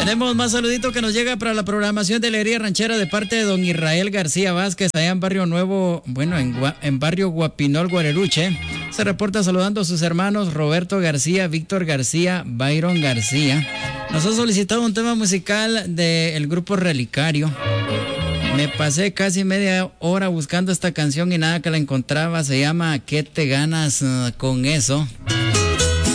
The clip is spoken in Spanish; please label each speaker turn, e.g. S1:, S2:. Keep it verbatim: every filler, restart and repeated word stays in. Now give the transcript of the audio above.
S1: Tenemos más saluditos que nos llega para la programación de Alegría Ranchera de parte de don Israel García Vázquez, allá en Barrio Nuevo, bueno, en, Gua, en Barrio Guapinol, Guareruche. Se reporta saludando a sus hermanos Roberto García, Víctor García, Byron García. Nos ha solicitado un tema musical del grupo Relicario. Me pasé casi media hora buscando esta canción y nada que la encontraba. Se llama ¿Qué te ganas uh, con eso?